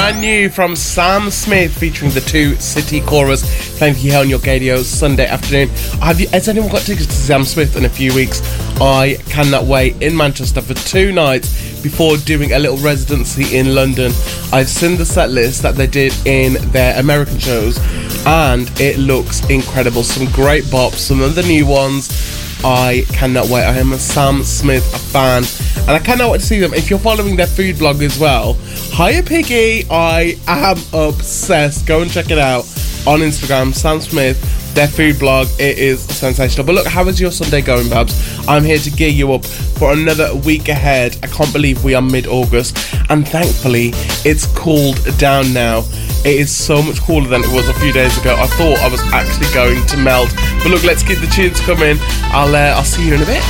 brand new from Sam Smith featuring the Two City Chorus. Thank you here on your Gadio Sunday afternoon. Has anyone got tickets to Sam Smith in a few weeks? I cannot wait in Manchester for 2 nights before doing a little residency in London. I've seen the set list that they did in their American shows and it looks incredible. Some great bops, some of the new ones. I cannot wait. I am a Sam Smith fan and I cannot wait to see them. If you're following their food blog as well, Hiya Piggy, I am obsessed. Go and check it out on Instagram, Sam Smith, their food blog. It is sensational. But look, how is your Sunday going, Babs? I'm here to gear you up for another week ahead. I can't believe we are mid-August and thankfully it's cooled down now. It is so much cooler than it was a few days ago. I thought I was actually going to melt. But look, let's keep the tunes coming. I'll see you in a bit.